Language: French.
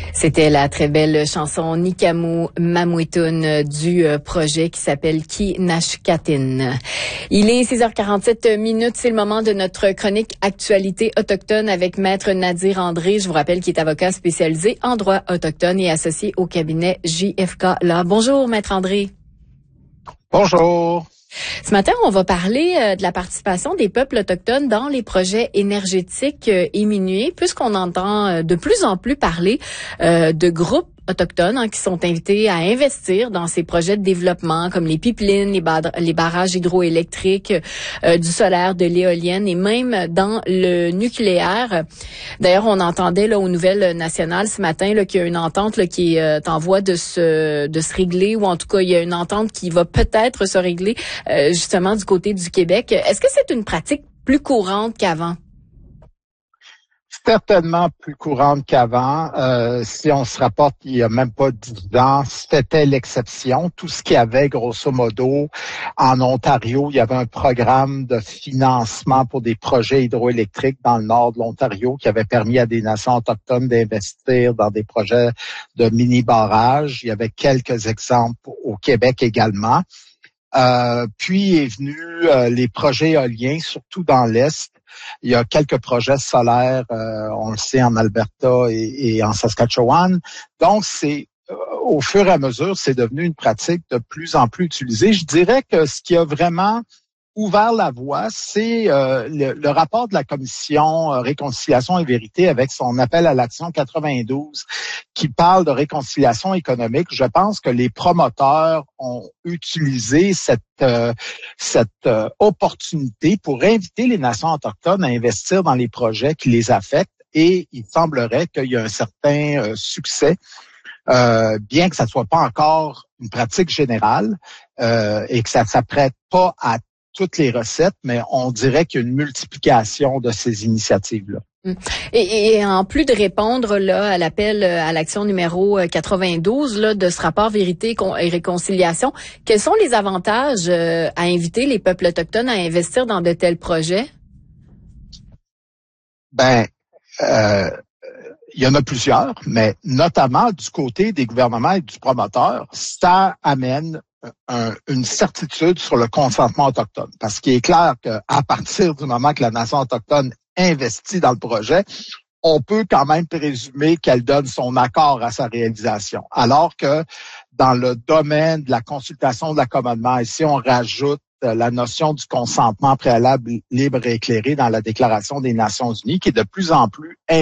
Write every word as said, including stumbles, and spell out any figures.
C'était la très belle chanson Nikamu Mamwitun du projet qui s'appelle Kinashkatin. Il est six heures quarante-sept minutes, c'est le moment de notre chronique Actualité autochtone avec Maître Nadir André. Je vous rappelle qu'il est avocat spécialisé en droit autochtone et associé au cabinet J F K Law. Bonjour Maître André. Bonjour. Ce matin, on va parler euh, de la participation des peuples autochtones dans les projets énergétiques euh, et miniers, puisqu'on entend euh, de plus en plus parler euh, de groupes autochtones hein, qui sont invités à investir dans ces projets de développement comme les pipelines, les, bar- les barrages hydroélectriques, euh, du solaire, de l'éolienne et même dans le nucléaire. D'ailleurs, on entendait là aux nouvelles nationales ce matin là, qu'il y a une entente là, qui est euh, en voie de se de se régler, ou en tout cas il y a une entente qui va peut-être se régler euh, justement du côté du Québec. Est-ce que c'est une pratique plus courante qu'avant? Certainement plus courante qu'avant. Euh, si on se rapporte il y a même pas dix ans, c'était l'exception. Tout ce qu'il y avait, grosso modo, en Ontario, il y avait un programme de financement pour des projets hydroélectriques dans le nord de l'Ontario qui avait permis à des nations autochtones d'investir dans des projets de mini-barrages. Il y avait quelques exemples au Québec également. Euh, puis est venu euh, les projets éoliens, surtout dans l'Est. Il y a quelques projets solaires, euh, on le sait, en Alberta et, et en Saskatchewan. Donc, c'est euh, au fur et à mesure, c'est devenu une pratique de plus en plus utilisée. Je dirais que ce qui a vraiment ouvert la voie, c'est euh, le, le rapport de la Commission euh, Réconciliation et Vérité avec son appel à l'action quatre-vingt-douze qui parle de réconciliation économique. Je pense que les promoteurs ont utilisé cette euh, cette euh, opportunité pour inviter les nations autochtones à investir dans les projets qui les affectent, et il semblerait qu'il y a un certain euh, succès. Euh, bien que ça soit pas encore une pratique générale euh, et que ça s'apprête pas à toutes les recettes, mais on dirait qu'il y a une multiplication de ces initiatives-là. Et, et en plus de répondre là à l'appel à l'action numéro quatre-vingt-douze là de ce rapport Vérité et Réconciliation, quels sont les avantages euh, à inviter les peuples autochtones à investir dans de tels projets? Ben, euh, il y en a plusieurs, mais notamment du côté des gouvernements et du promoteur, ça amène un, une certitude sur le consentement autochtone. Parce qu'il est clair qu'à partir du moment que la nation autochtone investit dans le projet, on peut quand même présumer qu'elle donne son accord à sa réalisation. Alors que dans le domaine de la consultation de l'accommodement, ici on rajoute la notion du consentement préalable libre et éclairé dans la Déclaration des Nations Unies, qui est de plus en plus